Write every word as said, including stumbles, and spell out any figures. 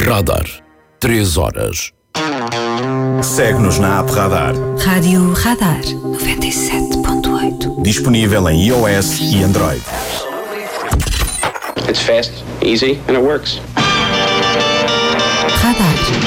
Radar. Três horas. Segue-nos na app Radar. Rádio Radar noventa e sete ponto oito. Disponível em iOS e Android. It's fast, easy, and it works. Radar.